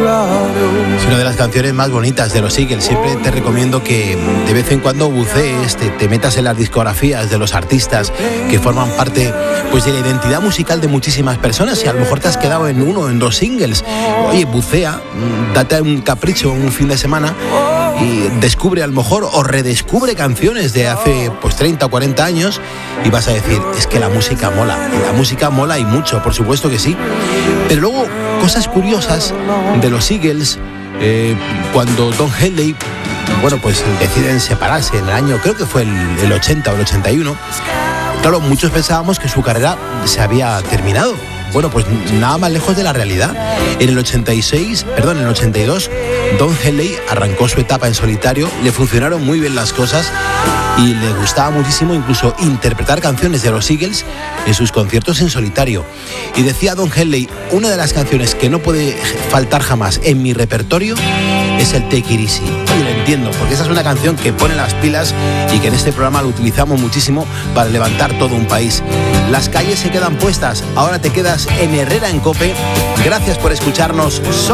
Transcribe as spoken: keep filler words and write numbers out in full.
Es una de las canciones más bonitas de los Eagles. Siempre te recomiendo que de vez en cuando bucees, te, te metas en las discografías de los artistas que forman parte, pues, de la identidad musical de muchísimas personas. Y a lo mejor te has quedado en uno, en dos singles. Oye, bucea, date un capricho un fin de semana y descubre a lo mejor o redescubre canciones de hace pues treinta o cuarenta años y vas a decir, es que la música mola, la música mola y mucho, por supuesto que sí. Pero luego, cosas curiosas de los Eagles, eh, cuando Don Henley, bueno, pues deciden separarse en el año, creo que fue el, el ochenta o el ochenta y uno, claro, muchos pensábamos que su carrera se había terminado. Bueno, pues nada más lejos de la realidad. En el ochenta y seis, perdón, en el ochenta y dos, Don Henley arrancó su etapa en solitario, le funcionaron muy bien las cosas y le gustaba muchísimo incluso interpretar canciones de los Eagles en sus conciertos en solitario. Y decía Don Henley, una de las canciones que no puede faltar jamás en mi repertorio es el Take It Easy. Y lo entiendo, porque esa es una canción que pone las pilas y que en este programa lo utilizamos muchísimo para levantar todo un país. Las calles se quedan puestas, ahora te quedas en Herrera en COPE. Gracias por escucharnos.